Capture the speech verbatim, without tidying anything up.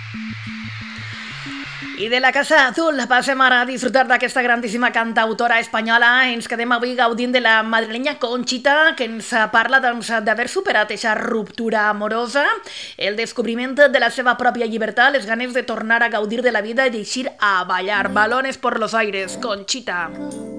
I de la Casa Azul passem ara a disfrutar d'aquesta grandíssima cantautora espanyola. Ens quedem avui gaudint de la madrilenya Conxita, que ens parla doncs, d'haver superat aquesta ruptura amorosa, el descobriment de la seva pròpia llibertat, les ganes de tornar a gaudir de la vida i d'eixir a ballar. Balones por los aires, Conxita.